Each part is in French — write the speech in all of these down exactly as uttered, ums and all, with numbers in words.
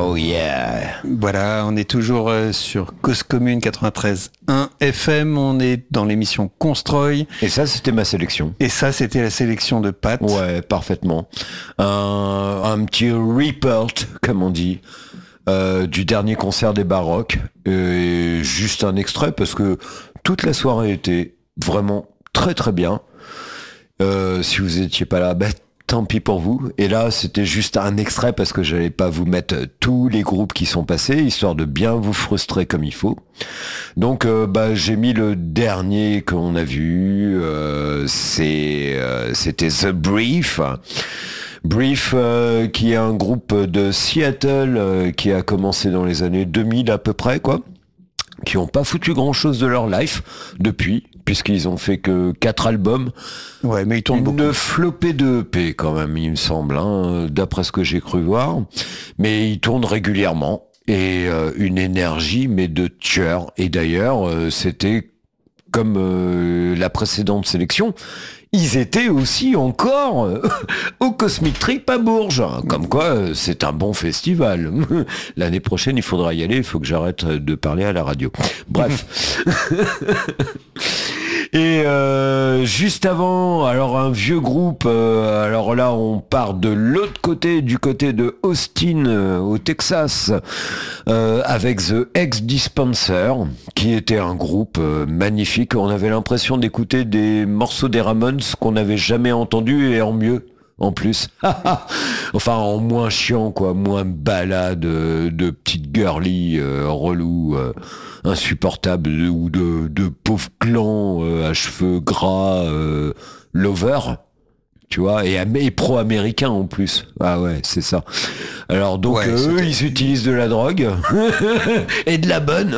Oh yeah. Voilà, on est toujours euh, sur Cause Commune quatre-vingt-treize un F M, on est dans l'émission Constroy. Et ça, c'était ma sélection. Et ça, c'était la sélection de Pat. Ouais, parfaitement. Un, un petit report, comme on dit, euh, du dernier concert des Baroques. Et juste un extrait, parce que toute la soirée était vraiment très très bien. Euh, si vous étiez pas là, bah, tant pis pour vous. Et là, c'était juste un extrait parce que j'allais pas vous mettre tous les groupes qui sont passés, histoire de bien vous frustrer comme il faut. Donc, euh, bah, j'ai mis le dernier qu'on a vu. Euh, c'est, euh, c'était The Brief. Brief, euh, qui est un groupe de Seattle euh, qui a commencé dans les années deux mille à peu près, quoi. Qui ont pas foutu grand chose de leur life depuis, puisqu'ils ont fait que quatre albums. Ouais, mais ils tournent beaucoup. Une flopée de E P quand même, il me semble, hein, d'après ce que j'ai cru voir. Mais ils tournent régulièrement et euh, une énergie, mais de tueur. Et d'ailleurs, euh, c'était comme euh, la précédente sélection. Ils étaient aussi encore euh, au Cosmic Trip à Bourges. Comme quoi, euh, c'est un bon festival. L'année prochaine, il faudra y aller. Il faut que j'arrête de parler à la radio. Bref. Et euh, juste avant, alors un vieux groupe, euh, alors là on part de l'autre côté, du côté de Austin, euh, au Texas, euh, avec The Ex-Dispenser, qui était un groupe euh, magnifique. On avait l'impression d'écouter des morceaux des Ramones qu'on n'avait jamais entendus et en mieux. En plus, enfin en moins chiant quoi, moins balade de, de petites girly euh, relou, euh, insupportable ou de, de pauvres clans euh, à cheveux gras, euh, lover, tu vois, et, et pro-américain en plus. Ah ouais, c'est ça. Alors donc ouais, euh, eux, ils utilisent de la drogue et de la bonne,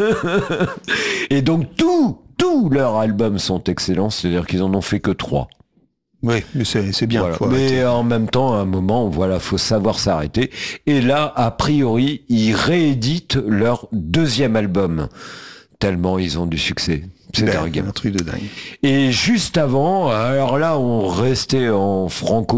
et donc tout, tous leurs albums sont excellents, c'est-à-dire qu'ils en ont fait que trois. Oui, mais c'est, c'est bien. Voilà. Mais en même temps, à un moment, voilà, faut savoir s'arrêter. Et là, a priori, ils rééditent leur deuxième album. Tellement ils ont du succès. C'est ben, dingue. Un truc de dingue. Et juste avant, alors là, on restait en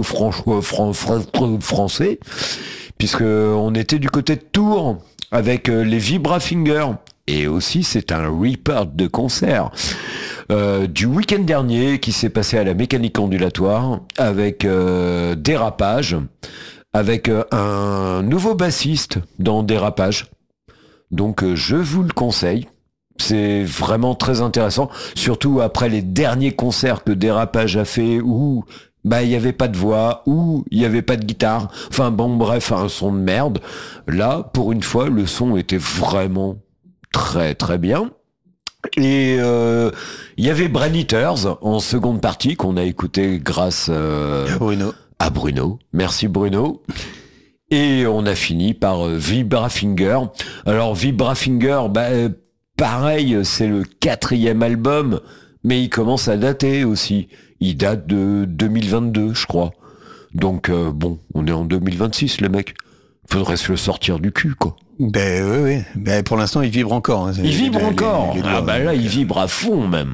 franco-français, puisque on était du côté de Tours, avec les Vibrafingers. Et aussi, c'est un report de concert euh, du week-end dernier qui s'est passé à la Mécanique Ondulatoire avec euh, Dérapage, avec euh, un nouveau bassiste dans Dérapage. Donc, euh, je vous le conseille. C'est vraiment très intéressant, surtout après les derniers concerts que Dérapage a fait où bah il y avait pas de voix, où il y avait pas de guitare. Enfin bon, bref, un son de merde. Là, pour une fois, le son était vraiment très très bien. Et il euh, y avait Brain Eaters en seconde partie qu'on a écouté grâce euh, à Bruno. À Bruno. Merci Bruno. Et on a fini par euh, Vibrafinger. Alors Vibrafinger, bah, euh, pareil, c'est le quatrième album, mais il commence à dater aussi. Il date de deux mille vingt-deux, je crois. Donc euh, bon, on est en deux mille vingt-six, les mecs. Faudrait se le sortir du cul, quoi. Ben oui, oui. Ben, pour l'instant, il vibre encore. Hein. Il vibre les, encore. Les, les, les ah bah là, il vibre à fond même.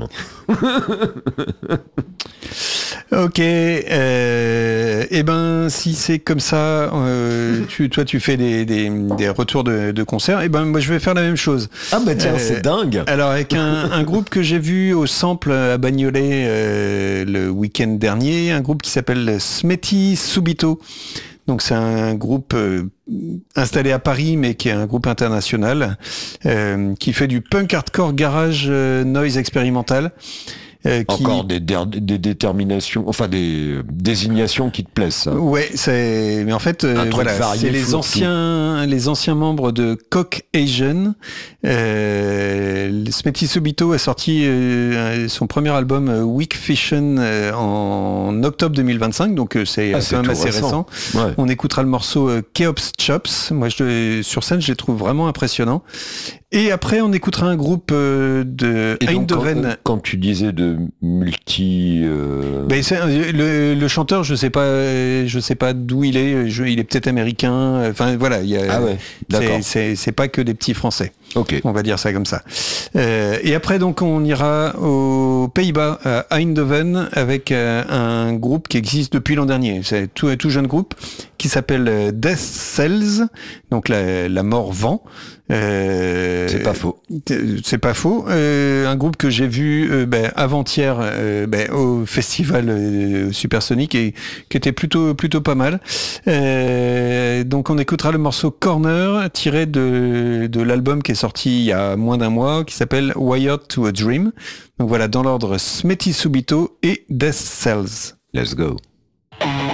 Ok. Euh, eh ben, si c'est comme ça, euh, tu, toi, tu fais des, des, des retours de, de concerts. Eh ben, moi, je vais faire la même chose. Ah bah tiens, euh, c'est dingue. Alors, avec un, un groupe que j'ai vu au Sample à Bagnolet euh, le week-end dernier, un groupe qui s'appelle Smetty Subito. Donc c'est un groupe euh, installé à Paris, mais qui est un groupe international, euh, qui fait du punk hardcore garage euh, noise expérimental. Euh, qui... Encore des, des, des déterminations, enfin des désignations qui te plaisent, ça. Ouais, c'est, mais en fait, euh, voilà, c'est les anciens, les anciens membres de Cock Asian. Euh, Smetty Subito a sorti euh, son premier album euh, Weak Fission euh, en octobre deux mille vingt-cinq, donc euh, c'est ah, quand même assez récent. récent. Ouais. On écoutera le morceau euh, Cheops Chops. Moi, je, sur scène, je les trouve vraiment impressionnants. Et après, on écoutera un groupe euh, de Eindhoven. Quand, quand tu disais de multi, euh... ben c'est, le, le chanteur, je sais pas, je sais pas d'où il est. Je, il est peut-être américain. Enfin voilà, il y a, ah ouais, d'accord. C'est, c'est, c'est pas que des petits Français. Ok. On va dire ça comme ça. Euh, et après, donc, on ira aux Pays-Bas, à Eindhoven, avec euh, un groupe qui existe depuis l'an dernier. C'est tout, tout jeune groupe qui s'appelle Death Cells, donc la, la mort vent. Euh, c'est pas faux. C'est pas faux. Euh, un groupe que j'ai vu euh, ben, avant-hier euh, ben, au festival euh, Supersonic et qui était plutôt plutôt pas mal. Euh, donc on écoutera le morceau Corner tiré de de l'album qui est sorti il y a moins d'un mois, qui s'appelle Wired to a Dream. Donc voilà, dans l'ordre Smetty Subito et Death Cells. Let's go.